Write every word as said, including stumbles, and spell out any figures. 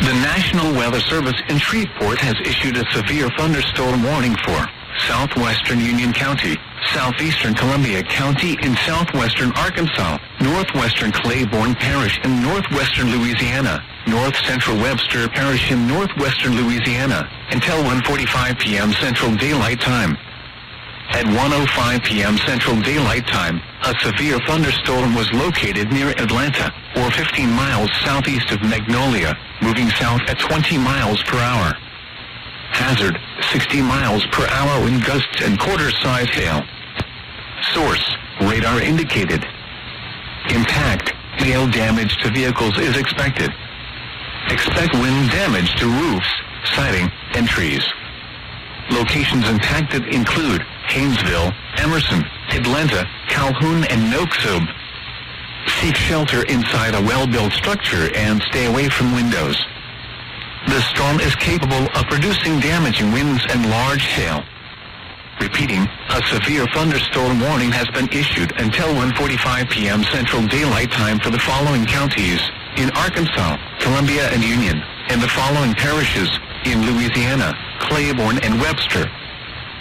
The National Weather Service in Shreveport has issued a severe thunderstorm warning for southwestern Union County, southeastern Columbia County in southwestern Arkansas, northwestern Claiborne Parish in northwestern Louisiana, north central Webster Parish in northwestern Louisiana, until one forty-five p.m. Central Daylight Time. At one oh five p.m. Central Daylight Time, a severe thunderstorm was located near Atlanta, or fifteen miles southeast of Magnolia, moving south at twenty miles per hour. Hazard, sixty miles per hour wind gusts and quarter-size hail. Source, radar indicated. Impact, hail damage to vehicles is expected. Expect wind damage to roofs, siding, and trees. Locations impacted include Haynesville, Emerson, Atlanta, Calhoun, and Noxubee. Seek shelter inside a well-built structure and stay away from windows. The storm is capable of producing damaging winds and large hail. Repeating, a severe thunderstorm warning has been issued until one forty-five p.m. Central Daylight Time for the following counties in Arkansas, Columbia, and Union, and the following parishes in Louisiana, Claiborne, and Webster.